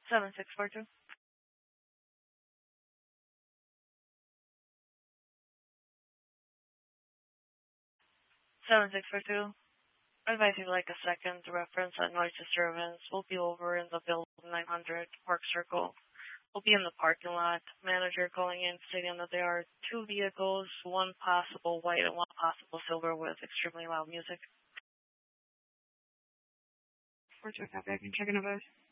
7642. 7642. Advise you like a second to reference that noise disturbance. We'll be over in the building 900 Park Circle. We'll be in the parking lot. Manager calling in stating that there are two vehicles, one possible white and one possible silver with extremely loud music. 425, I can check in a bit.